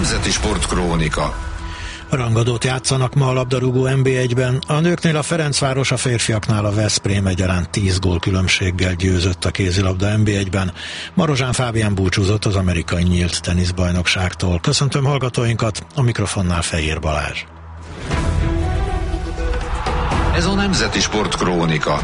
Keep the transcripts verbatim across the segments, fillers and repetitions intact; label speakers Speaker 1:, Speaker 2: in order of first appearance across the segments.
Speaker 1: Nemzeti Sportkrónika.
Speaker 2: Rangadót játszanak ma a labdarúgó en bé egyben. A nőknél a Ferencváros, a férfiaknál a Veszprém egyaránt tíz gól különbséggel győzött a kézilabda en bé egyben. Marozsán Fábián búcsúzott az amerikai nyílt teniszbajnokságtól. Köszöntöm hallgatóinkat, a mikrofonnál Fejér Balázs.
Speaker 1: Ez a Nemzeti Sportkrónika.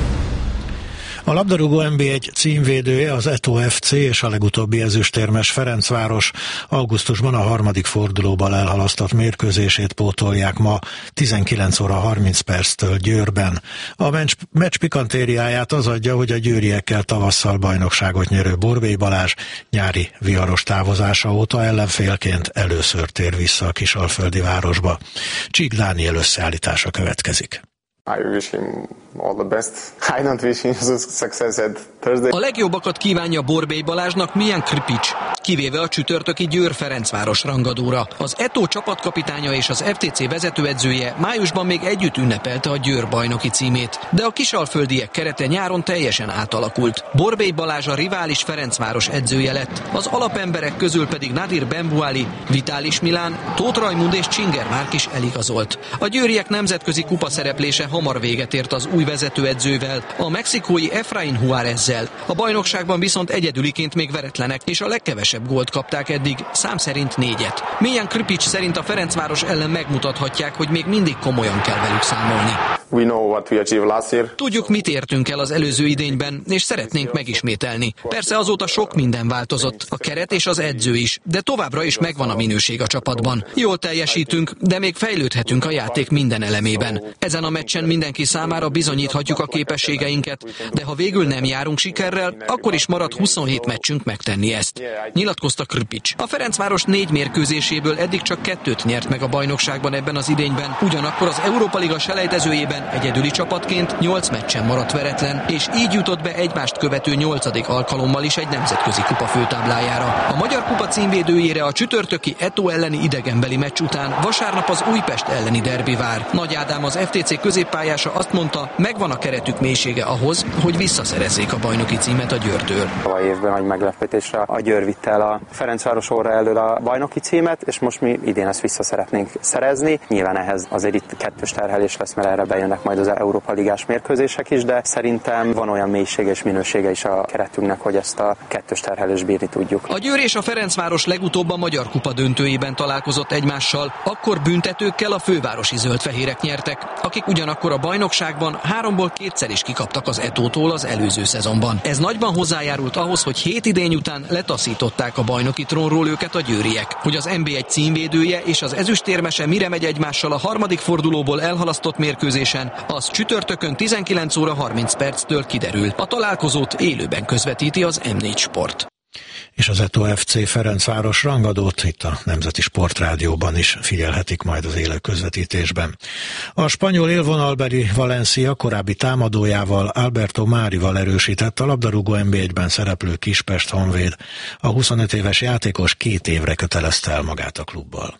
Speaker 2: A labdarúgó en bé egy címvédője az Eto ef cé és a legutóbbi ezüstérmes Ferencváros augusztusban a harmadik fordulóban elhalasztott mérkőzését pótolják ma tizenkilenc óra harminc perctől Győrben. A meccs pikantériáját az adja, hogy a győriekkel tavasszal bajnokságot nyerő Borbély Balázs nyári viharos távozása óta ellenfélként először tér vissza a kisalföldi városba. Csík Dániel összeállítása következik.
Speaker 3: I wish him all the best. I don't wish him success at Thursday.
Speaker 4: A legjobbakat kívánja Borbély Balázsnak Mijan Krpić, kivéve a csütörtöki Győr-Ferencváros rangadóra. Az Eto csapatkapitánya és az ef té cé vezetőedzője májusban még együtt ünnepelte a Győr bajnoki címét, de a kisalföldiek kerete nyáron teljesen átalakult. Borbély Balázs a rivális Ferencváros edzője lett, az alapemberek közül pedig Nadir Benbuali, Vitális Milán, Tóth Rajmund és Csinger Márk is eligazolt. A győriek nemzetközi kupa szereplése hamar véget ért az új vezetőedzővel, a mexikói Efraín Juárezzel. A bajnokságban viszont egyedüliként még veretlenek, és a legkevesebb gólt kapták eddig, szám szerint négyet. Mijan Krpić szerint a Ferencváros ellen megmutathatják, hogy még mindig komolyan kell velük számolni.
Speaker 3: We know what we achieved last year.
Speaker 4: Tudjuk, mit értünk el az előző idényben, és szeretnénk megismételni. Persze azóta sok minden változott, a keret és az edző is, de továbbra is megvan a minőség a csapatban. Jól teljesítünk, de még fejlődhetünk a játék minden elemében. Ezen a meccsen mindenki számára bizonyíthatjuk a képességeinket, de ha végül nem járunk sikerrel, akkor is marad huszonhét meccsünk megtenni ezt. Nyilatkozta Krpić. A Ferencváros négy mérkőzéséből eddig csak kettőt nyert meg a bajnokságban ebben az idényben, ugyanakkor az Európa Liga selejtezőjében egyedüli csapatként nyolc meccsen maradt veretlen, és így jutott be egymást követő nyolcadik alkalommal is egy nemzetközi kupa főtáblájára. A Magyar Kupa címvédőjére a csütörtöki Eto elleni idegenbeli meccs után vasárnap az Újpest elleni derbi vár. Nagy Ádám, az ef té cé középpályása azt mondta, megvan a keretük mélysége ahhoz, hogy visszaszerezzék a bajnoki címet a Győrtől.
Speaker 5: A évben nagy meglepetésre a Győr vitte el a Ferencváros óra elől a bajnoki címet, és most mi idén ezt vissza szeretnénk szerezni. Nyilván ehhez azért itt kettős terhelés lesz, mert erre bejönnek majd az Európa Ligás mérkőzések is, de szerintem van olyan mélysége és minősége is a keretünknek, hogy ezt a kettős terhelést bírni tudjuk.
Speaker 4: A Győr és a Ferencváros legutóbb a Magyar Kupa döntőjében találkozott egymással, akkor büntetőkkel a fővárosi zöldfehérek nyertek, akik ugyanakkor a bajnokságban háromból kétszer is kikaptak az Etótól az előző szezonban. Ez nagyban hozzájárult ahhoz, hogy hét idény után letaszították a bajnoki trónról őket a győriek. Hogy az en bé egy címvédője és az ezüstérmese mire megy egymással a harmadik fordulóból elhalasztott mérkőzésen, az csütörtökön tizenkilenc óra harminc perctől kiderül. A találkozót élőben közvetíti az em négy Sport.
Speaker 2: És az Eto ef cé Ferencváros rangadót itt a Nemzeti Sportrádióban is figyelhetik majd az élő közvetítésben. A spanyol élvonalbeli Valencia korábbi támadójával, Alberto Márival erősített a labdarúgó en bé egyben szereplő Kispest Honvéd. A huszonöt éves játékos két évre kötelezte el magát a klubbal.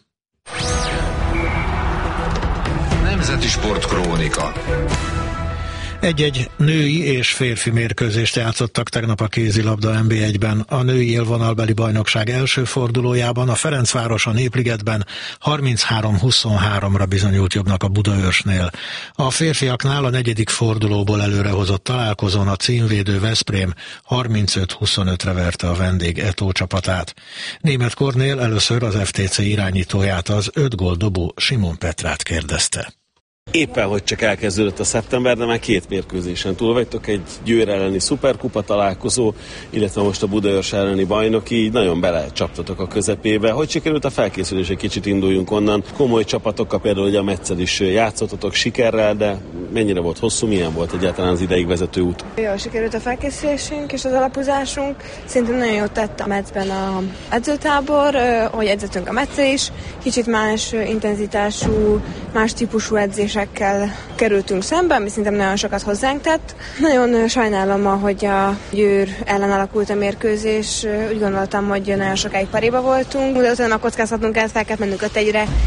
Speaker 1: Nemzeti Sportkrónika.
Speaker 2: Egy-egy női és férfi mérkőzést játszottak tegnap a kézilabda en bé egyben. A női élvonalbeli bajnokság első fordulójában a Ferencváros a Népligetben harminchárom huszonháromra bizonyult jobbnak a Budaörsnél. A férfiaknál a negyedik fordulóból előrehozott találkozón a címvédő Veszprém harmincöt huszonötre verte a vendég Eto csapatát. Németh Kornél először az ef té cé irányítóját, az öt gól dobó Simon Petrát kérdezte.
Speaker 6: Éppen, hogy csak elkezdődött a szeptember, de már két mérkőzésen túl vagytok, egy Győr elleni szuperkupa találkozó, illetve most a Budaörs elleni bajnoki, így nagyon belecsaptatok a közepébe. Hogy sikerült a felkészülés, egy kicsit induljunk onnan? Komoly csapatokkal, például ugye a Metszed is játszottatok sikerrel, de mennyire volt hosszú, milyen volt egyáltalán az ideig vezető út?
Speaker 7: Jól sikerült a felkészülésünk és az alapozásunk. Szerintem nagyon jót tett a Metzben az edzőtábor, hogy edzettünk a Metszre is. Kicsit más intenzitású, más típusú edzésekkel kerültünk szembe, ami szerintem nagyon sokat hozzánk tett. Nagyon sajnálom, hogy a Győr ellen alakult a mérkőzés. Úgy gondoltam, hogy nagyon sokáig paréba voltunk, de utána kockázhatunk el, fel kellett mennünk öt egyre.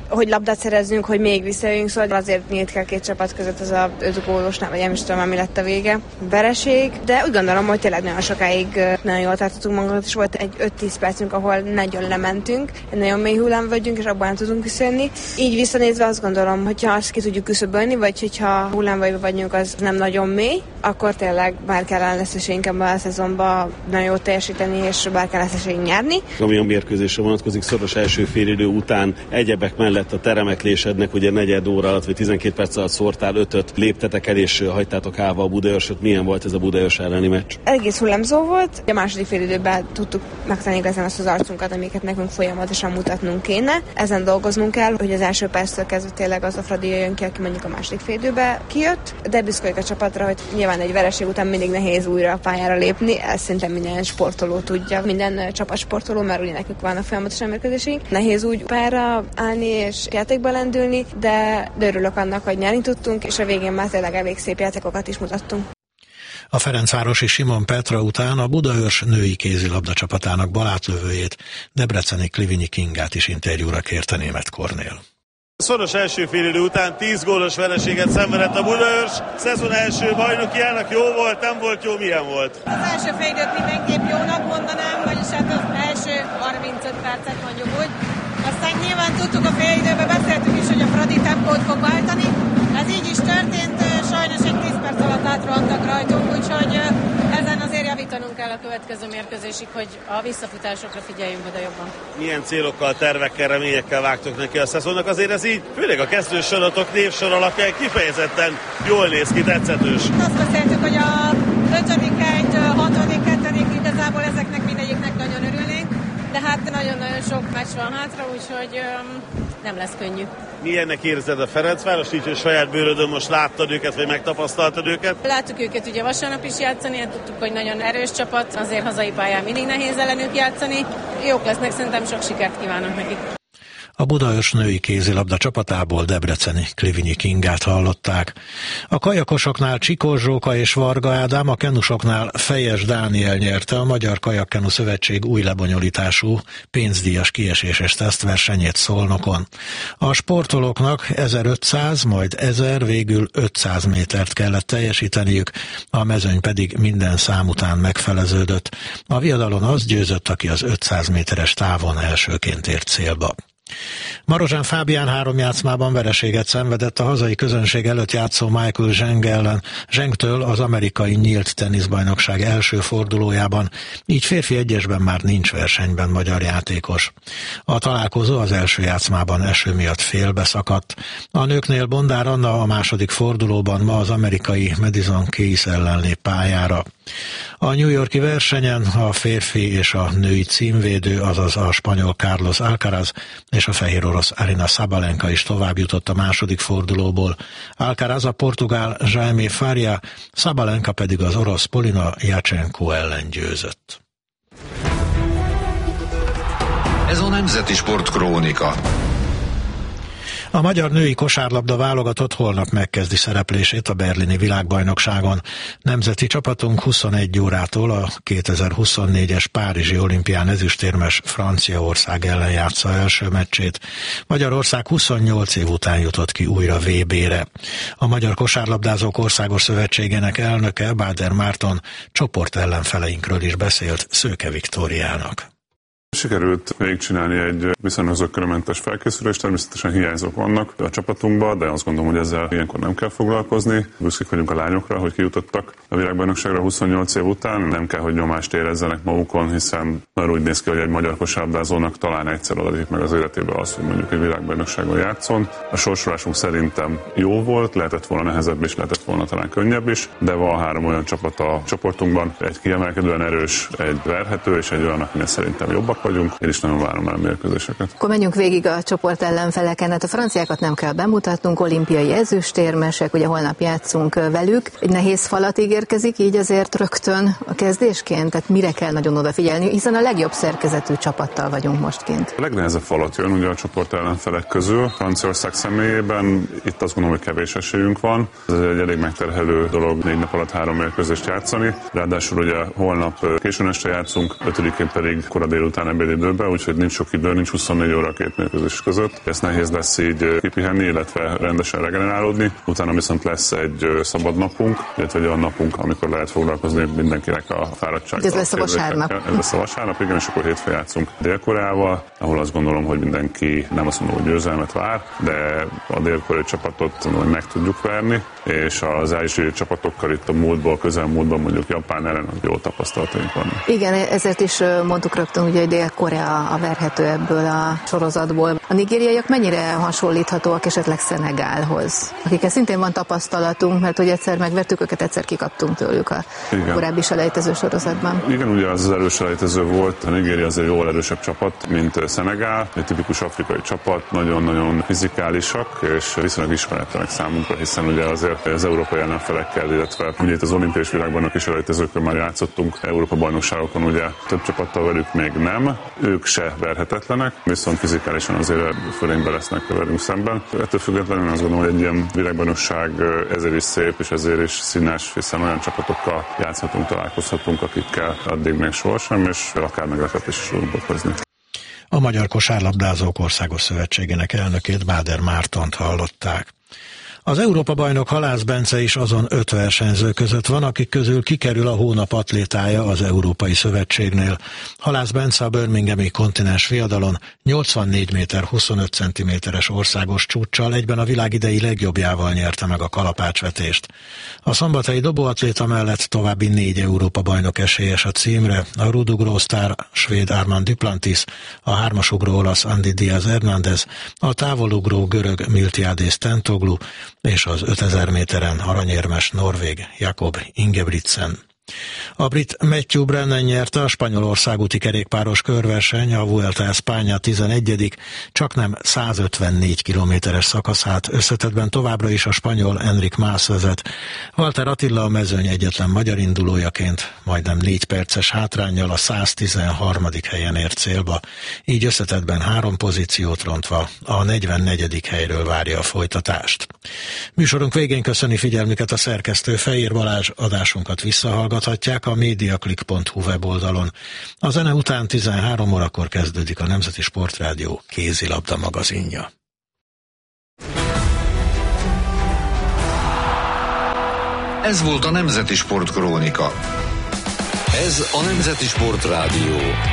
Speaker 7: hogy labdát szerezzünk, hogy még visszajöjjünk, szóval azért nyílt kell két csapat között az a öt gólosnál, vagy nem is tudom, mi lett a vége. Vereség, de úgy gondolom, hogy tényleg nagyon sokáig nagyon jól tartottunk magunkat, és volt egy öt-tíz percünk, ahol nagyon lementünk, egy nagyon mély hullám vagyunk, és abban nem tudunk visszajönni. Így visszanézve azt gondolom, hogyha azt ki tudjuk küszöbölni, vagy hogyha hullámvajban vagyunk, az nem nagyon mély, akkor tényleg bár kellene lesz esélyünk ebben a szezonban nagyon jól teljesíteni, és bár kellene lesz esélyünk nyerni.
Speaker 6: Ami a mérkőzésre vonatkozik, szoros első félidő után egyebek mellett a teremeklésednek, ugye negyed óra alatt, vagy tizenkét perc alatt szórtál ötöt, léptetek el és hagytátok állva a Budaörsöt. Milyen volt ez a Budaörs elleni meccs?
Speaker 7: Egész hullámzó volt. A második félidőben tudtuk megtenni igazán azt az arcunkat, amiket nekünk folyamatosan mutatnunk kéne. Ezen dolgoznunk kell, hogy az első perctől kezdve tényleg az a Fradi jön ki, aki mondjuk a második félidőbe kijött. De büszkék a csapatra, hogy nyilván egy vereség után mindig nehéz újra a pályára lépni. Ez szinte minden sportoló tudja, minden csapatsportoló, mert ugye nekünk vannak folyamatosan mérkőzéseink. Nehéz úgy pályára állni és játékba lendülni, de örülök annak, hogy nyerni tudtunk, és a végén már tényleg elég szép játékokat is mutattunk.
Speaker 2: A ferencvárosi Simon Petra után a Budaörs női kézilabda csapatának balátlövőjét, debreceni Klivinyi Kingát is interjúra kérte Németh Kornél.
Speaker 6: Szoros első félidő után tíz gólos vereséget szenvedett a Budaörs. Szezon első bajnokiának jó volt, nem volt jó, milyen volt?
Speaker 8: Az első félidőt mindenképp jónak mondanám, vagyis hát az első harmincöt percet mondjuk úgy. Aztán nyilván tudtuk a félidőben, beszéltük is, hogy a Fradi tempót fog váltani. Ez így is történt, sajnos egy tíz perc alatt átrohantak rajtunk, úgyhogy ezen azért javítanunk kell a következő mérkőzésig, hogy a visszafutásokra figyeljünk oda jobban.
Speaker 6: Milyen célokkal, tervekkel, reményekkel vágtok neki a szezonnak? Azért ez így, főleg a kezdősorotok névsor alapján kifejezetten jól néz ki, tetszetős.
Speaker 8: Azt beszéltük, hogy a ötödik egy, hatodik, hetedik, igazából ezeknek mindegyiknek nagyon örülnénk, de hát nagyon-nagyon sok meccs van hátra, úgyhogy öm, nem lesz könnyű. Milyennek érzed a Ferencvárost, így, hogy saját bőrödön most láttad őket, vagy megtapasztaltad őket? Láttuk őket ugye vasárnap is játszani, hát tudtuk, hogy nagyon erős csapat, azért hazai pályán mindig nehéz ellenük játszani. Jók lesznek, szerintem sok sikert kívánok nekik.
Speaker 2: A Budaörs női kézilabda csapatából debreceni Klivinyi Kingát hallották. A kajakosoknál Csikós Zsóka és Varga Ádám, a kenusoknál Fejes Dániel nyerte a Magyar Kajakkenu Szövetség új lebonyolítású pénzdíjas kieséses tesztversenyét Szolnokon. A sportolóknak ezerötszáz, majd ezer, végül ötszáz métert kellett teljesíteniük, a mezőny pedig minden szám után megfeleződött. A viadalon az győzött, aki az ötszáz méteres távon elsőként ért célba. Marozsán Fábián három játszmában vereséget szenvedett a hazai közönség előtt játszó Michael Zheng ellen. Zhengtől az amerikai nyílt teniszbajnokság első fordulójában, így férfi egyesben már nincs versenyben magyar játékos. A találkozó az első játszmában eső miatt félbeszakadt. A nőknél Bondár Anna a második fordulóban ma az amerikai Madison Keys ellen lép pályára. A New Yorki versenyen a férfi és a női címvédő, azaz a spanyol Carlos Alcaraz és a fehér orosz Aryna Sabalenka is tovább jutott a második fordulóból. Alcaraz a portugál Jaime Faria, Sabalenka pedig az orosz Polina Jacsenko ellen győzött.
Speaker 1: Ez a Nemzeti Sport Krónika.
Speaker 2: A magyar női kosárlabda válogatott holnap megkezdi szereplését a berlini világbajnokságon. Nemzeti csapatunk huszonegy órától a kétezer-huszonnégyes Párizsi olimpián ezüstérmes Franciaország ellen játsza első meccsét. Magyarország huszonnyolc év után jutott ki újra vé bé-re. A Magyar Kosárlabdázók Országos Szövetségének elnöke, Báder Márton csoport ellenfeleinkről is beszélt Szőke Viktóriának.
Speaker 9: Sikerült végigcsinálni egy viszonylag zökkenőmentes felkészülést, természetesen hiányzók vannak a csapatunkban, de azt gondolom, hogy ezzel ilyenkor nem kell foglalkozni. Büszkék vagyunk a lányokra, hogy kijutottak a világbajnokságra huszonnyolc év után. Nem kell, hogy nyomást érezzenek magukon, hiszen már úgy néz ki, hogy egy magyar kosárlabdázónak talán egyszer adatik meg az életében az, hogy mondjuk egy világbajnokságon játszon. A sorsolásunk szerintem jó volt, lehetett volna nehezebb és lehetett volna talán könnyebb is, de van három olyan csapat a csoportunkban, egy kiemelkedően erős, egy verhető és egy olyan, akinek szerintem jobbak vagyunk. Én is nagyon várom el a mérkőzéseket.
Speaker 10: Akkor menjünk végig a csoport ellenfeleken. Hát a franciákat nem kell bemutatnunk, olimpiai ezüstérmesek, ugye holnap játszunk velük. Egy nehéz falat ígérkezik, így azért rögtön a kezdésként, tehát mire kell nagyon odafigyelni, hiszen a legjobb szerkezetű csapattal vagyunk most kint.
Speaker 9: A legnehezebb falat jön ugye a csoport ellenfelek közül. Franciaország személyében itt azt gondolom, hogy kevés esélyünk van. Ez egy elég megterhelő dolog négy nap alatt három mérkőzést játszani. Ráadásul ugye holnap későn este játszunk, ötödikén pedig kora délután ebédidőben, úgyhogy nincs sok idő, nincs huszonnégy óra a két mérkőzés között. Ezt nehéz lesz így kipihenni, illetve rendesen regenerálódni. Utána viszont lesz egy szabad napunk, illetve egy olyan napunk, amikor lehet foglalkozni mindenkinek a fáradtsággal.
Speaker 10: Ez lesz a vasárnap.
Speaker 9: Ez lesz a vasárnap, igen, és akkor hétfőn játszunk Dél-Koreával, ahol azt gondolom, hogy mindenki nem azt mondom, hogy győzelmet vár, de a dél-koreai csapatot mondom, hogy meg tudjuk verni, és az ázsiai csapatokkal itt a múltból, közelmúltban mondjuk Japán ellen jó tapasztalataink vannak.
Speaker 10: Igen, ezért is mondtuk rögtön, ugye, hogy Dél-Korea a verhető ebből a sorozatból. A nigériaiak mennyire hasonlíthatóak esetleg Szenegálhoz, akikkel szintén van tapasztalatunk, mert hogy egyszer megvertük őket, egyszer kikaptunk tőlük a Igen. korábbi selejtező sorozatban.
Speaker 9: Igen, ugye az az előselejtező volt, a Nigéria az egy jól erősebb csapat, mint Szenegál, egy tipikus afrikai csapat, nagyon-nagyon fizikálisak, és viszonylag ismeretlenek számunkra, hiszen ugye azért az európai ellenfelekkel, illetve ugye itt az olimpiai világban is selejtezőkről már játszottunk Európa bajnokságokon, ugye több csapattal velük még nem, ők se verhetetlenek, viszont fizikálisan azért fölénybe lesznek velünk szemben. Ettől függetlenül azt gondolom, hogy egy ilyen világbajnokság ezért is szép, és ezért is színes, hiszen olyan csapatokkal játszhatunk, találkozhatunk, akikkel addig még sohasem, és akár meglepetés is tudunk hozni.
Speaker 2: A Magyar Kosárlabdázók Országos Szövetségének elnökét, Báder Mártont hallották. Az Európa-bajnok Halász Bence is azon öt versenyző között van, akik közül kikerül a hónap atlétája az Európai Szövetségnél. Halász Bence a birminghami kontinens viadalon nyolcvannégy méter huszonöt centiméteres országos csúccsal egyben a világ idei legjobbjával nyerte meg a kalapácsvetést. A szombathelyi dobóatléta mellett további négy Európa-bajnok esélyes a címre, a rúdugró sztár svéd Armand Duplantis, a hármasugró olasz Andy Diaz Hernández, a távolugró görög Miltiades Tentoglu, és az ötezer méteren aranyérmes norvég Jakob Ingebrigtsen. A brit Matthew Brennan nyerte a Spanyolország úti kerékpáros körverseny, a Vuelta a España tizenegyedik csaknem százötvennégy kilométeres szakaszát, összetettben továbbra is a spanyol Enric Mas vezet. Walter Attila a mezőny egyetlen magyar indulójaként majdnem négy perces hátránnyal a száztizenharmadik helyen ért célba, így összetettben három pozíciót rontva a negyvennegyedik helyről várja a folytatást. Műsorunk végén köszöni figyelmüket a szerkesztő, Fejér Balázs. Adásunkat visszahallgathatják a mediaclick pont hu weboldalon. A zene után tizenhárom órakor kezdődik a Nemzeti Sportrádió kézilabda magazinja.
Speaker 1: Ez volt a Nemzeti Sportkrónika. Ez a Nemzeti Sportrádió.